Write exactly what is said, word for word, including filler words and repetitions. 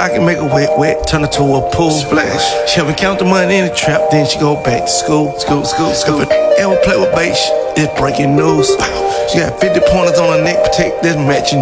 I can make her wet, wet, turn her to a pool. Splash. She help me count the money in the trap, then she go back to school. School, school, school. If a ever play with base, it's breaking news. She got fifty pointers on her neck, protect this matching